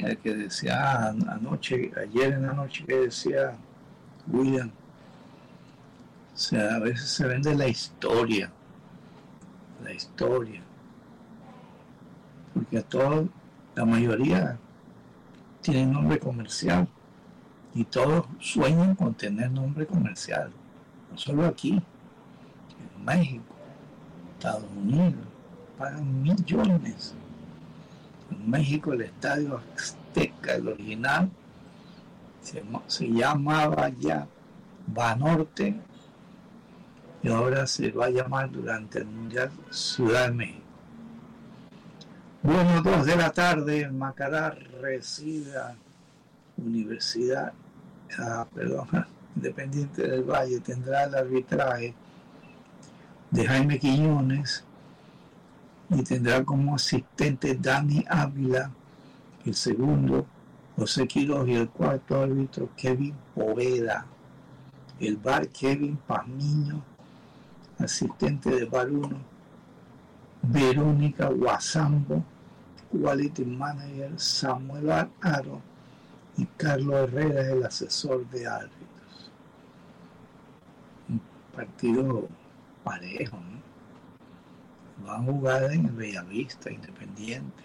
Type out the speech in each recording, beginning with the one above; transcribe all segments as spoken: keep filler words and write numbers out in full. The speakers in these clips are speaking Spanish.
el que decía ah, anoche, ayer en la noche que decía William, o sea, a veces se vende la historia, la historia, porque a todos, la mayoría tienen nombre comercial y todos sueñan con tener nombre comercial, no solo aquí, en México, Estados Unidos, pagan millones. En México el estadio Azteca, el original, se, se llamaba ya Banorte y ahora se va a llamar durante el Mundial Ciudad de México. Bueno, dos de la tarde, Macará recibe a Universidad, ah, perdón, Independiente del Valle, tendrá el arbitraje de Jaime Quiñones y tendrá como asistente Dani Ávila, el segundo José Quiroz y el cuarto árbitro Kevin Poveda. El V A R Kevin Pazmiño, asistente de V A R uno Verónica Guasambo, Quality Manager Samuel Aro y Carlos Herrera, el asesor de árbitros. Un partido parejo, ¿no? Van a jugar en el Bellavista, Independiente.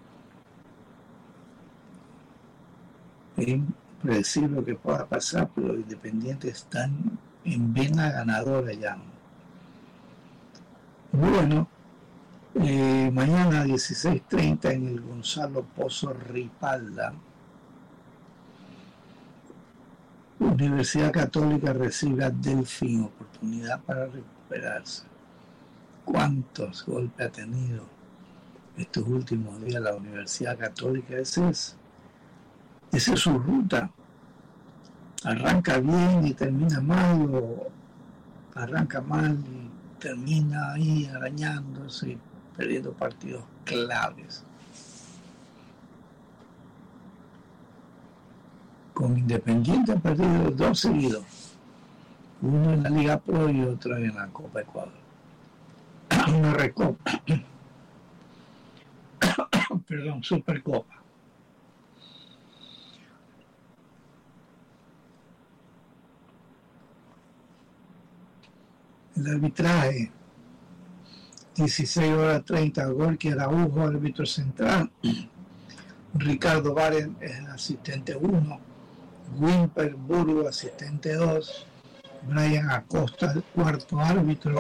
Es impredecible lo que pueda pasar, pero los Independientes están en vena ganadora ya. Bueno, eh, mañana a dieciséis treinta en el Gonzalo Pozo Ripalda, Universidad Católica recibe a Delfín, oportunidad para recuperarse. ¿Cuántos golpes ha tenido estos últimos días la Universidad Católica? Ese es, esa es su ruta. Arranca bien y termina mal, o arranca mal y termina ahí arañándose y perdiendo partidos claves. Con Independiente ha perdido dos seguidos, uno en la Liga Pro y otro en la Copa Ecuador, una Recopa, perdón, Supercopa. El arbitraje, dieciséis horas treinta, Gorky Araujo, árbitro central, Ricardo Baren es el asistente uno, Wimper Burgo, asistente dos, Brian Acosta, el cuarto árbitro,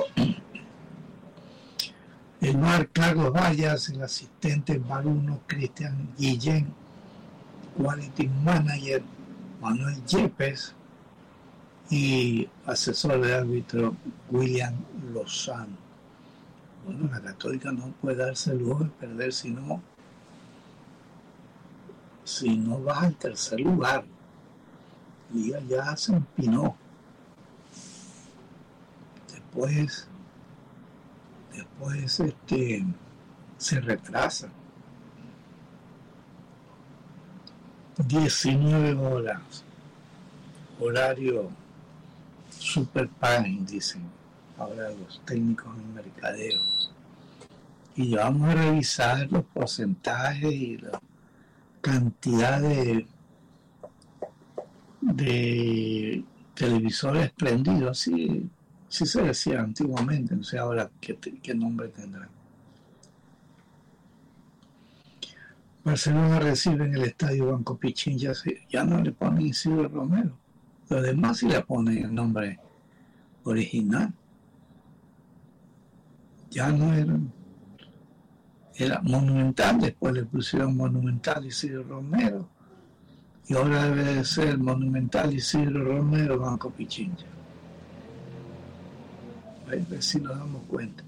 el V A R Carlos Vallas, el asistente V A R uno, Cristian Guillén, Quality Manager Manuel Yepes y asesor de árbitro William Lozano. Bueno, la Católica no puede darse el lujo de perder, si no, si no vas al tercer lugar. Liga ya se empinó. Después, después este, se retrasa. diecinueve horas. Horario super prime, dicen ahora los técnicos en mercadeo. Y vamos a revisar los porcentajes y la cantidad de de televisores prendidos, así, así se decía antiguamente, no sé ahora qué, qué nombre tendrán. Barcelona recibe en el estadio Banco Pichincha, ya no le ponen Isidro Romero, los demás sí le ponen el nombre original, ya no era, era Monumental, después le pusieron Monumental Isidro Romero, y ahora debe de ser Monumental Isidro Romero Banco Pichincha. A ver si nos damos cuenta.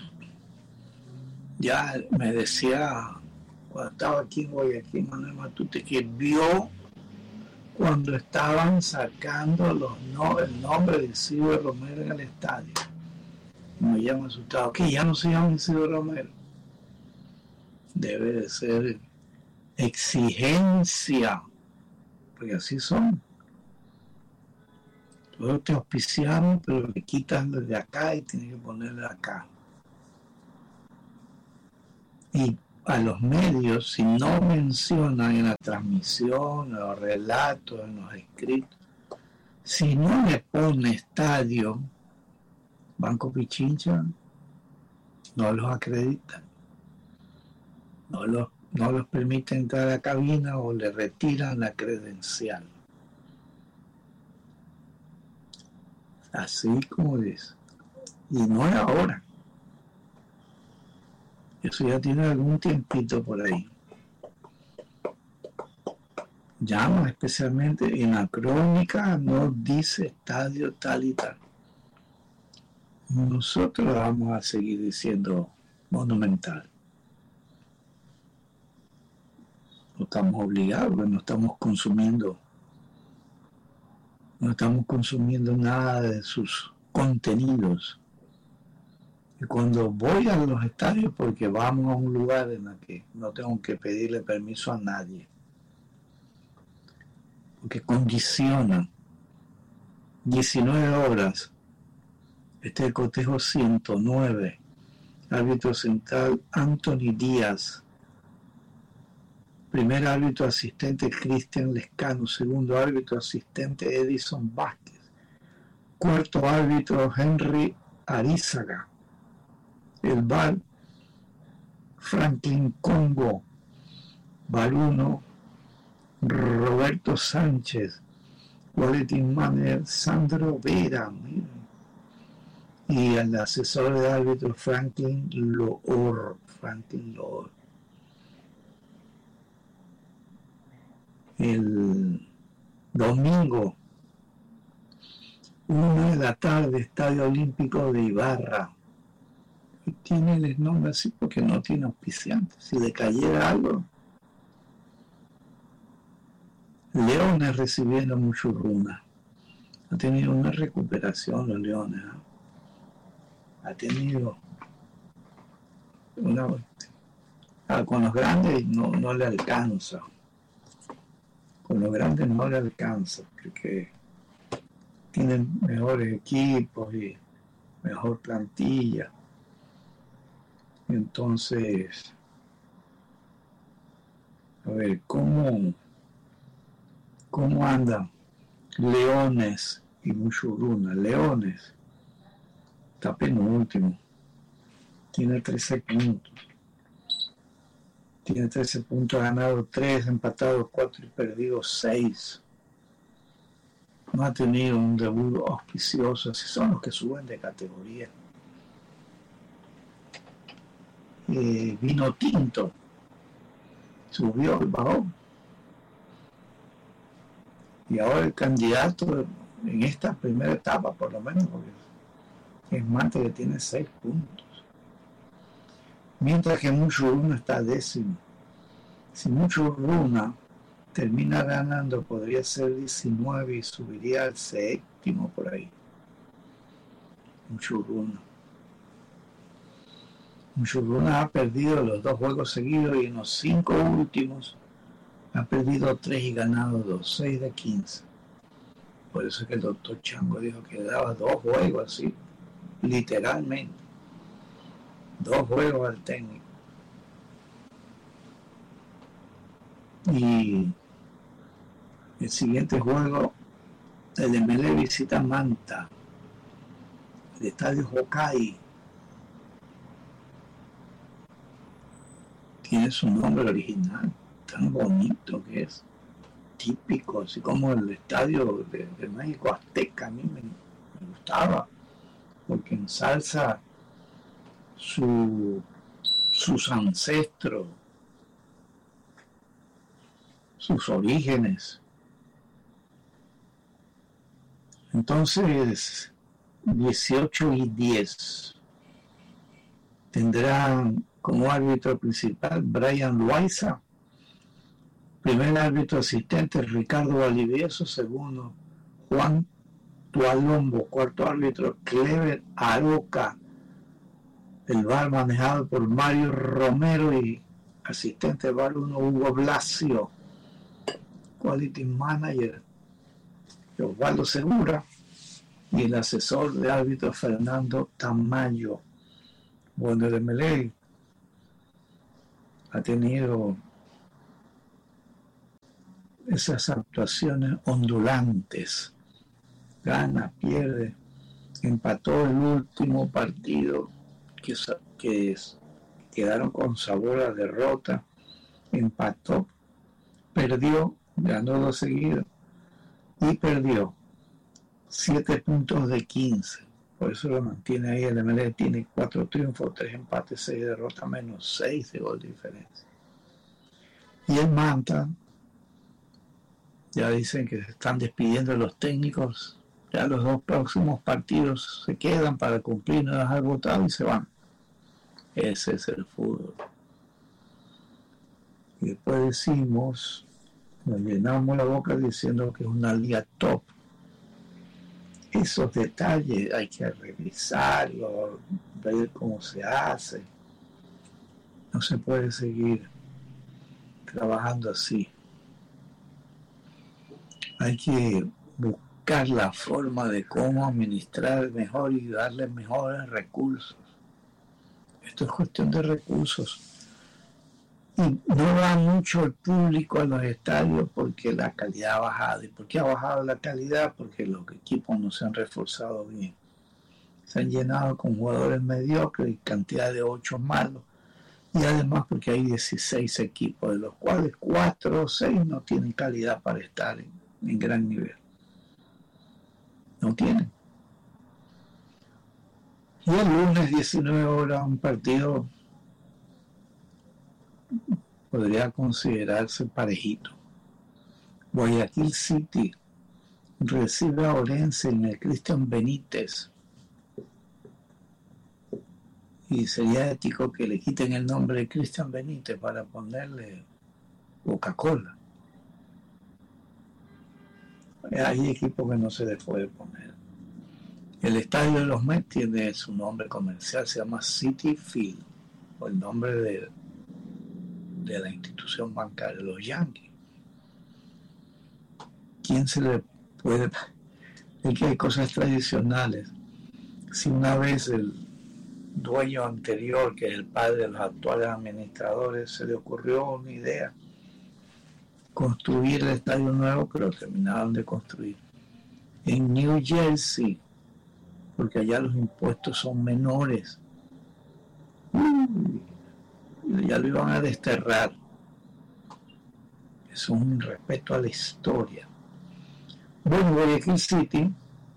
Ya me decía cuando estaba aquí en Guayaquil Manuel Matute que vio cuando estaban sacando los no, el nombre de Isidro Romero en el estadio. Me llama asustado, que ya no se llama Isidro Romero. Debe de ser exigencia, porque así son. Todos te auspiciaron, pero le quitan desde acá y tienes que ponerle acá. Y a los medios, si no mencionan en la transmisión, en los relatos, en los escritos, si no le pone estadio, Banco Pichincha, no los acreditan, no los, no los permite entrar a la cabina o le retiran la credencial. Así como es. Y no es ahora. Eso ya tiene algún tiempito por ahí. Llama especialmente en la crónica, no dice estadio tal y tal. Nosotros vamos a seguir diciendo Monumental. No estamos obligados, porque no estamos consumiendo, no estamos consumiendo nada de sus contenidos. Y cuando voy a los estadios, porque vamos a un lugar en el que no tengo que pedirle permiso a nadie, porque condicionan diecinueve horas, este es el cotejo ciento nueve, árbitro central Anthony Díaz, primer árbitro asistente Cristian Lescano, segundo árbitro asistente Edison Vázquez, cuarto árbitro Henry Arizaga, el V A R Franklin Congo, V A R uno Roberto Sánchez, Quality Manager Sandro Vera, y el asesor de árbitro Franklin Loor, Franklin Loor. El domingo, una de la tarde, Estadio Olímpico de Ibarra. Y tiene el nombre así porque no tiene auspiciantes. Si le cayera algo, Leones recibiendo mucho runa. Ha tenido una recuperación los Leones. ¿eh? Ha tenido una... Ah, con los grandes no, no le alcanza. Con los grandes no le alcanza porque tienen mejores equipos y mejor plantilla. Entonces, a ver, ¿cómo, cómo andan Leones y Muchuruna? Leones está penúltimo, tiene trece puntos. Tiene trece puntos, ha ganado tres, empatado cuatro y perdido seis. No ha tenido un debut auspicioso, así son los que suben de categoría. Eh, Vino Tinto subió y bajó. Y ahora el candidato en esta primera etapa, por lo menos, porque es Mante, que tiene seis puntos. Mientras que Muchuruna está décimo. Si Muchuruna termina ganando, podría ser diecinueve y subiría al séptimo por ahí. Muchuruna. Muchuruna ha perdido los dos juegos seguidos y en los cinco últimos ha perdido tres y ganado dos, seis de quince. Por eso es que el doctor Chango dijo que daba dos juegos así, literalmente. Dos juegos al técnico. Y el siguiente juego, el M L E visita Manta, el estadio Hokai. Tiene su nombre original, tan bonito que es, típico, así como el estadio de, de México Azteca. A mí me, me gustaba, porque ensalza Su, sus ancestros, sus orígenes. Entonces, dieciocho y diez tendrán como árbitro principal Brian Loaiza, primer árbitro asistente Ricardo Valdivieso, segundo Juan Tualombo, cuarto árbitro Clever Aroca, el V A R manejado por Mario Romero y asistente V A R uno Hugo Blasio, Quality Manager Osvaldo Segura y el asesor de árbitro Fernando Tamayo. Bueno, el M L E ha tenido esas actuaciones ondulantes, gana, pierde, empató el último partido que, que quedaron con sabor a derrota, empató, perdió, ganó dos seguidos y perdió siete puntos de quince, por eso lo mantiene ahí. El M L E tiene cuatro triunfos, tres empates, seis derrotas, menos seis de gol de diferencia. Y el Manta, ya dicen que se están despidiendo los técnicos, ya los dos próximos partidos se quedan para cumplir, no dejar votado y se van. Ese es el fútbol. Y después decimos, nos llenamos la boca diciendo que es una liga top. Esos detalles hay que revisarlos, ver cómo se hace. No se puede seguir trabajando así. Hay que buscar la forma de cómo administrar mejor y darle mejores recursos. Esto es cuestión de recursos. Y no va mucho el público a los estadios porque la calidad ha bajado. ¿Y por qué ha bajado la calidad? Porque los equipos no se han reforzado bien. Se han llenado con jugadores mediocres y cantidad de ocho malos. Y además porque hay dieciséis equipos, de los cuales cuatro o seis no tienen calidad para estar en, en gran nivel. No tienen. Y el lunes, diecinueve horas, un partido podría considerarse parejito. Guayaquil City recibe a Orense en el Cristian Benítez. Y sería ético que le quiten el nombre de Cristian Benítez para ponerle Coca-Cola. Hay equipos que no se les puede poner. El estadio de los Mets tiene su nombre comercial, se llama Citi Field, o el nombre de, de la institución bancaria, los Yankees. ¿Quién se le puede...? Es que hay cosas tradicionales. Si una vez el dueño anterior, que es el padre de los actuales administradores, se le ocurrió una idea, construir el estadio nuevo, pero terminaron de construir en New Jersey, porque allá los impuestos son menores. Uy, ya lo iban a desterrar. Es un respeto a la historia. Bueno, Guayaquil City,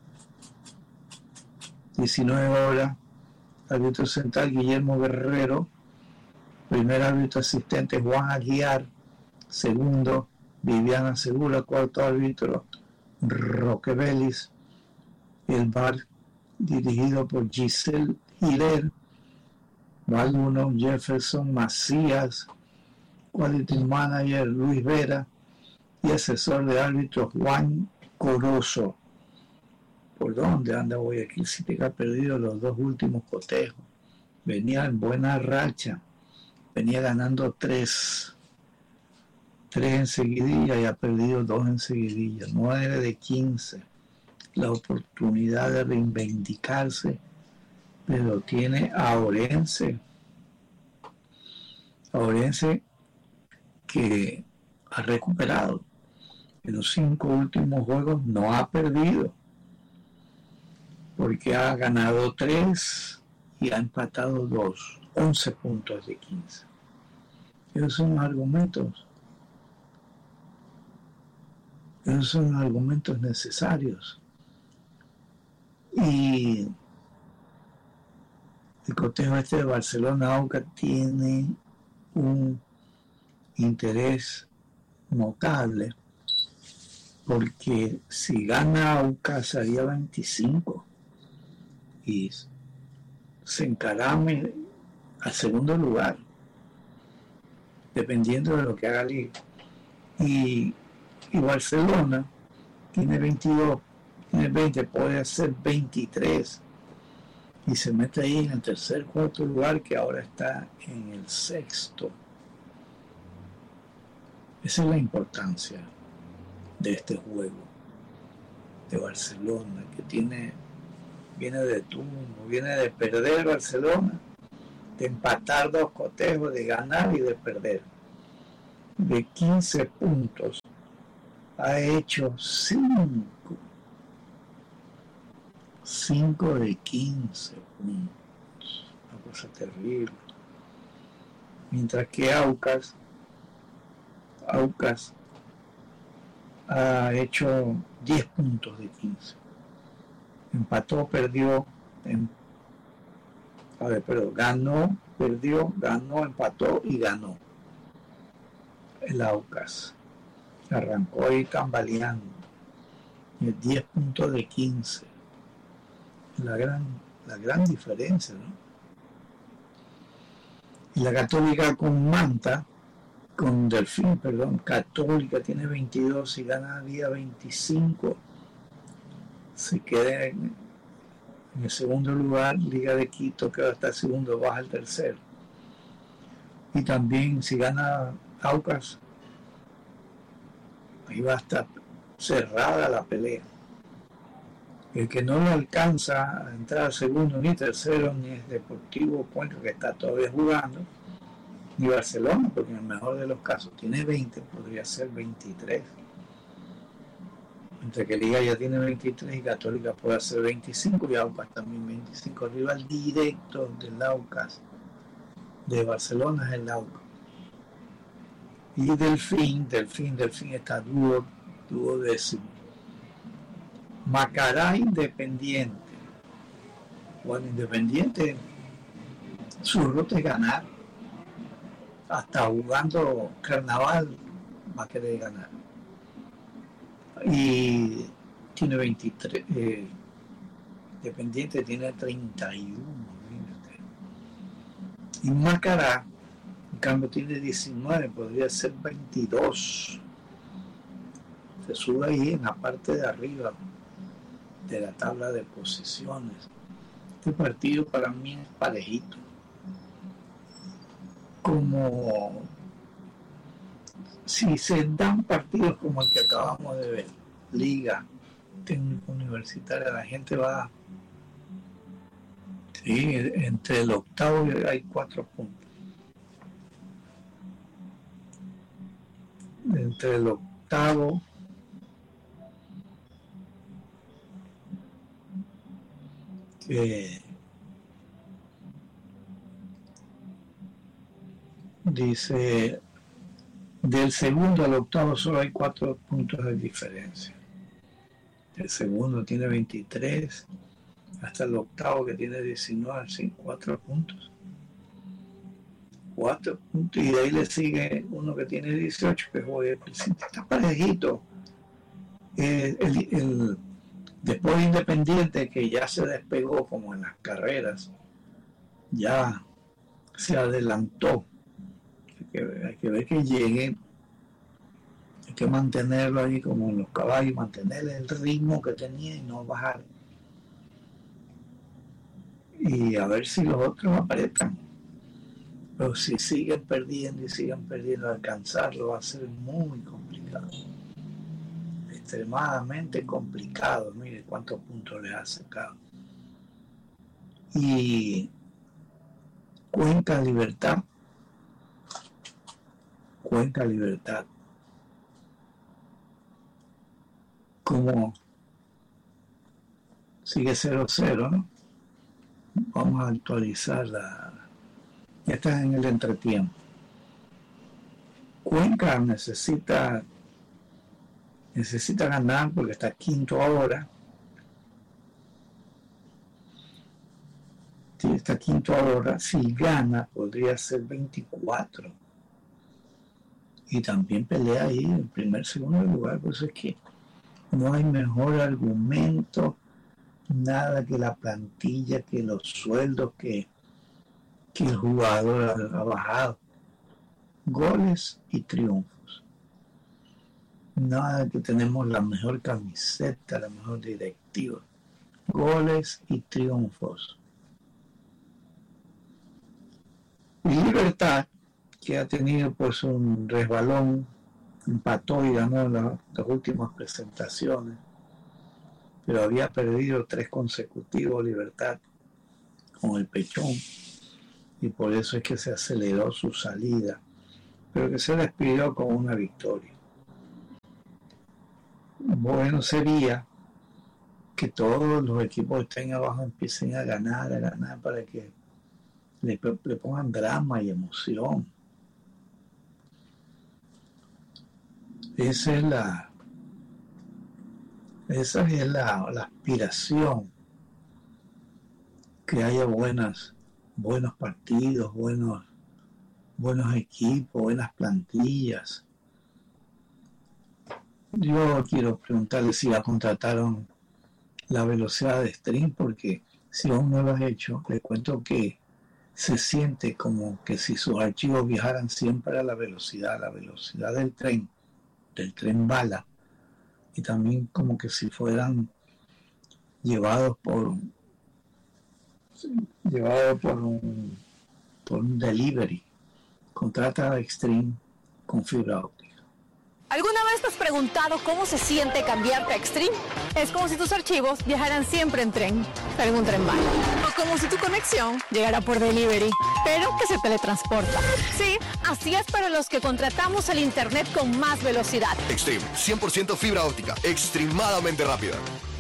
diecinueve horas, árbitro central Guillermo Guerrero, primer árbitro asistente Juan Aguiar, segundo Viviana Segura, cuarto árbitro Roque Vélez, el V A R dirigido por Giselle Hiler, V A R uno Jefferson Macías, Quality Manager Luis Vera y asesor de árbitro Juan Corozo. ¿Por dónde anda Guayaquil City, que ha perdido los dos últimos cotejos? Venía en buena racha, venía ganando tres, tres en seguidilla y ha perdido dos en seguidilla, nueve de quince. La oportunidad de reivindicarse, pero tiene a Orense, a Orense que ha recuperado. En los cinco últimos juegos no ha perdido, porque ha ganado tres y ha empatado dos, once puntos de quince. Esos son los argumentos, esos son los argumentos necesarios. Y el cotejo este de Barcelona-Aucas tiene un interés notable, porque si gana Aucas sería veinticinco y se encarame al segundo lugar, dependiendo de lo que haga Liga. Y, y Barcelona tiene veintidós, tiene veinte, puede hacer veintitrés y se mete ahí en el tercer, cuarto lugar, que ahora está en el sexto. Esa es la importancia de este juego de Barcelona, que tiene, viene de tumbo, viene de perder Barcelona, de empatar dos cotejos, de ganar y de perder. De quince puntos, ha hecho cinco. cinco de quince puntos. Una cosa terrible. Mientras que Aucas, Aucas ha hecho diez puntos de quince. Empató, perdió, em, a ver, perdón, ganó, perdió, ganó, empató y ganó. El Aucas arrancó ahí tambaleando. diez puntos de quince. La gran, la gran diferencia, ¿no? Y la Católica con Manta, con Delfín, perdón, Católica tiene veintidós y gana día veinticinco. Se queda en, en el segundo lugar. Liga de Quito, que va a estar segundo, baja al tercero. Y también si gana Aucas, ahí va a estar cerrada la pelea. El que no lo alcanza a entrar al segundo ni tercero ni es Deportivo Cuenca, que está todavía jugando, ni Barcelona, porque en el mejor de los casos tiene veinte, podría ser veintitrés. Entre que Liga ya tiene veintitrés y Católica puede hacer veinticinco y Aucas también veinticinco. El rival directo del Aucas, de Barcelona, es el Aucas. Y Delfín, Delfín, Delfín está dúo, dúo décimo. Macará, Independiente. Bueno, Independiente, su ruta es ganar. Hasta jugando carnaval va a querer ganar. Y tiene veintitrés. Eh, Independiente tiene treinta y uno. Fíjate. Y Macará, en cambio, tiene diecinueve, podría ser veintidós. Se sube ahí en la parte de arriba de la tabla de posiciones. Este partido para mí es parejito. Como si se dan partidos como el que acabamos de ver, Liga, Técnico Universitario, la gente va, sí, entre el octavo y hay cuatro puntos. Entre el octavo que dice del segundo al octavo solo hay cuatro puntos de diferencia. El segundo tiene veintitrés hasta el octavo que tiene diecinueve, sí, cuatro puntos. Cuatro puntos y de ahí le sigue uno que tiene dieciocho que juega el presidente. Está parejito. El, el, el, después de Independiente, que ya se despegó como en las carreras, ya se adelantó. Hay que, hay que ver que llegue, hay que mantenerlo ahí como en los caballos, mantener el ritmo que tenía y no bajar. Y a ver si los otros apretan. Pero si siguen perdiendo y siguen perdiendo, alcanzarlo va a ser muy complicado. Extremadamente complicado. Mire cuántos puntos le ha sacado. Y Cuenca Libertad. Cuenca Libertad. Como sigue cero cero, ¿no? Vamos a actualizar la... Ya está en el entretiempo. Cuenca necesita necesita ganar porque está quinto ahora. Si está quinto ahora, si gana podría ser veinticuatro. Y también pelea ahí en primer, segundo lugar. Por eso es que no hay mejor argumento, nada que la plantilla, que los sueldos, que, que el jugador ha, ha bajado. Goles y triunfos. Nada que tenemos la mejor camiseta, la mejor directiva. Goles y triunfos. Y Libertad, que ha tenido pues un resbalón, empató y ganó la, las últimas presentaciones, pero había perdido tres consecutivos Libertad con el Pechón. y por eso es que se aceleró su salida, pero que se despidió con una victoria. Bueno sería que todos los equipos que estén abajo empiecen a ganar, a ganar, para que le, le pongan drama y emoción. Esa es la esa es la, la aspiración, que haya buenas buenos partidos, buenos buenos equipos, buenas plantillas. Yo quiero preguntarle si ya contrataron la velocidad de stream, porque si aún no lo has hecho, le cuento que se siente como que si sus archivos viajaran siempre a la velocidad, la velocidad del tren, del tren bala, y también como que si fueran llevados por llevados por un por un delivery. Contrata Extreme con fibra óptica. ¿Alguna vez te has preguntado cómo se siente cambiarte a Extreme? Es como si tus archivos viajaran siempre en tren, pero en un tren bala. O como si tu conexión llegara por delivery, pero que se teletransporta. Sí, así es para los que contratamos el internet con más velocidad. Extreme, cien por ciento fibra óptica, extremadamente rápida.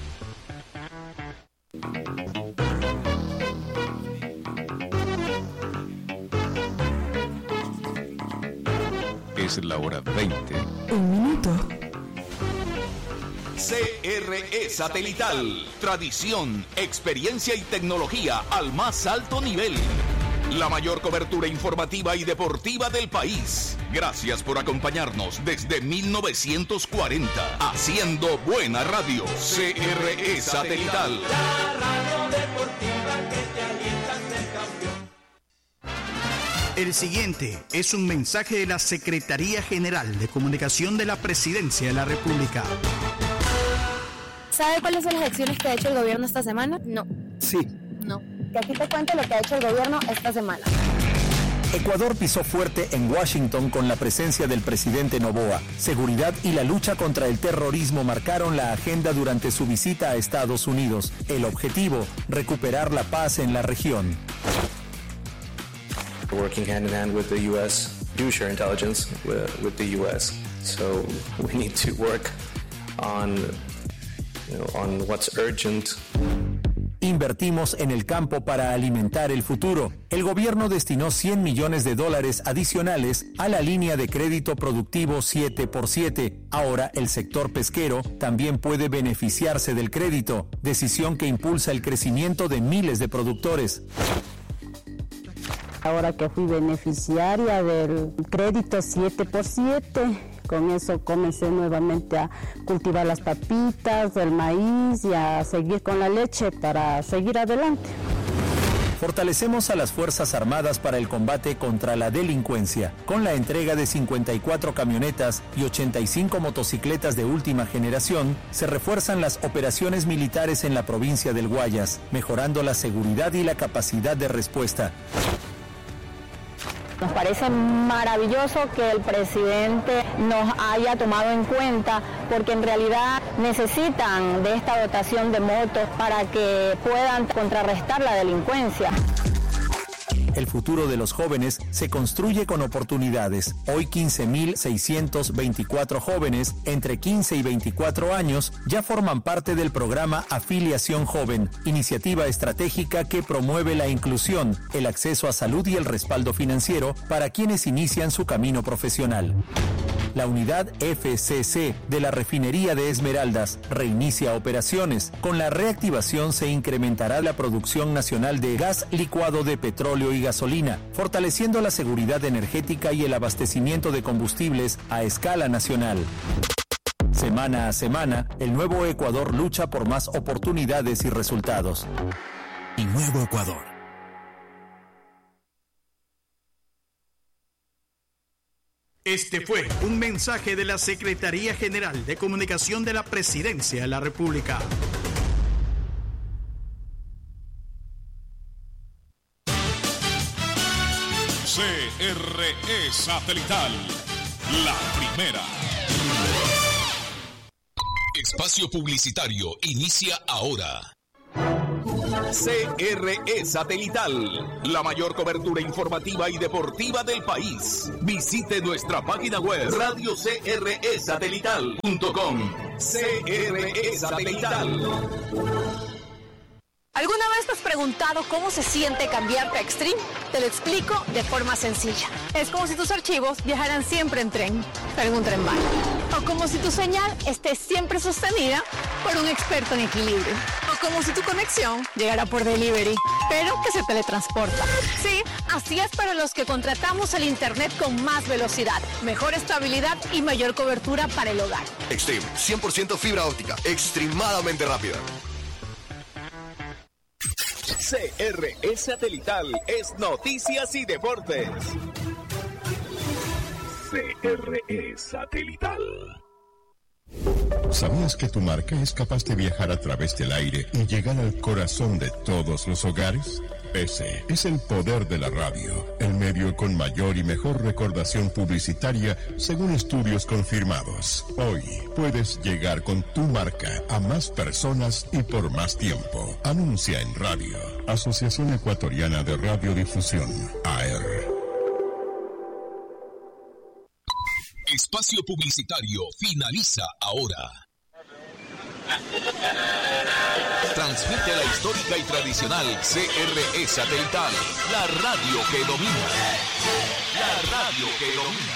Es la hora veinte. Un minuto. C R E Satelital. Tradición, experiencia y tecnología al más alto nivel. La mayor cobertura informativa y deportiva del país. Gracias por acompañarnos desde mil novecientos cuarenta. Haciendo buena radio. C R E Satelital. La radio deportiva que te alienta a ser campeón. El siguiente es un mensaje de la Secretaría General de Comunicación de la Presidencia de la República. ¿Sabe cuáles son las acciones que ha hecho el gobierno esta semana? No. Sí. No. Que aquí te cuente lo que ha hecho el gobierno esta semana. Ecuador pisó fuerte en Washington con la presencia del presidente Noboa. Seguridad y la lucha contra el terrorismo marcaron la agenda durante su visita a Estados Unidos. El objetivo, recuperar la paz en la región. Working hand in hand with the U S, do share intelligence with, with the U S. So we need to work on, you know, on what's urgent. Invertimos en el campo para alimentar el futuro. El gobierno destinó cien millones de dólares adicionales a la línea de crédito productivo siete por siete. Ahora el sector pesquero también puede beneficiarse del crédito, decisión que impulsa el crecimiento de miles de productores. Ahora que fui beneficiaria del crédito siete por siete, con eso comencé nuevamente a cultivar las papitas, el maíz y a seguir con la leche para seguir adelante. Fortalecemos a las Fuerzas Armadas para el combate contra la delincuencia, con la entrega de cincuenta y cuatro camionetas y ochenta y cinco motocicletas de última generación. Se refuerzan las operaciones militares en la provincia del Guayas, mejorando la seguridad y la capacidad de respuesta. Nos parece maravilloso que el presidente nos haya tomado en cuenta, porque en realidad necesitan de esta dotación de motos para que puedan contrarrestar la delincuencia. El futuro de los jóvenes se construye con oportunidades. Hoy quince mil seiscientos veinticuatro jóvenes entre quince y veinticuatro años ya forman parte del programa Afiliación Joven, iniciativa estratégica que promueve la inclusión, el acceso a salud y el respaldo financiero para quienes inician su camino profesional. La unidad F C C de la refinería de Esmeraldas reinicia operaciones. Con la reactivación se incrementará la producción nacional de gas licuado de petróleo y gasolina, fortaleciendo la seguridad energética y el abastecimiento de combustibles a escala nacional. Semana a semana, el Nuevo Ecuador lucha por más oportunidades y resultados. Y Nuevo Ecuador. Este fue un mensaje de la Secretaría General de Comunicación de la Presidencia de la República. C R E Satelital, la primera. Espacio publicitario inicia ahora. C R E Satelital, la mayor cobertura informativa y deportiva del país. Visite nuestra página web radio c r e satelital punto com. C R E Satelital. ¿Alguna vez te has preguntado cómo se siente cambiarte a Extreme? Te lo explico de forma sencilla. Es como si tus archivos viajaran siempre en tren, pero en un tren bala. O como si tu señal esté siempre sostenida por un experto en equilibrio. O como si tu conexión llegara por delivery, pero que se teletransporta. Sí, así es para los que contratamos el internet con más velocidad, mejor estabilidad y mayor cobertura para el hogar. Extreme, cien por ciento fibra óptica, extremadamente rápida. C R E Satelital es noticias y deportes. C R E Satelital. ¿Sabías que tu marca es capaz de viajar a través del aire y llegar al corazón de todos los hogares? Ese es el poder de la radio, el medio con mayor y mejor recordación publicitaria según estudios confirmados. Hoy puedes llegar con tu marca a más personas y por más tiempo. Anuncia en radio. Asociación Ecuatoriana de Radiodifusión, A R. Espacio publicitario finaliza ahora. Transmite la histórica y tradicional C R E Satelital, la radio que domina. La radio que domina.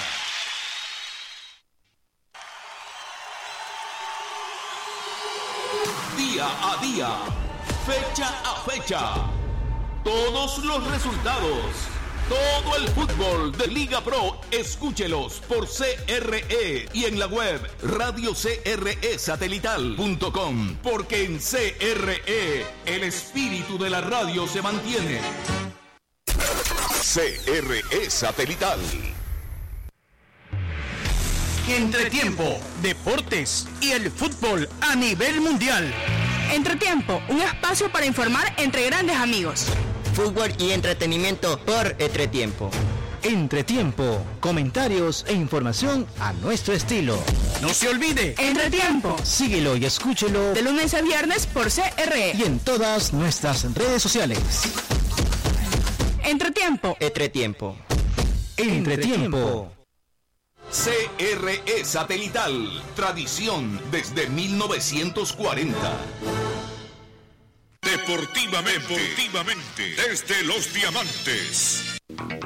Día a día, fecha a fecha, todos los resultados. Todo el fútbol de Liga Pro, escúchelos por C R E y en la web radio c r e satelital punto com, porque en C R E el espíritu de la radio se mantiene. C R E Satelital. Entretiempo, deportes y el fútbol a nivel mundial. Entretiempo, un espacio para informar entre grandes amigos. Fútbol y entretenimiento por Entretiempo. Entretiempo, comentarios e información a nuestro estilo. No se olvide, Entretiempo. Síguelo y escúchelo de lunes a viernes por C R E y en todas nuestras redes sociales. Entretiempo. Entretiempo. Entretiempo. C R E Satelital, tradición desde mil novecientos cuarenta. Deportivamente, deportivamente, desde los diamantes.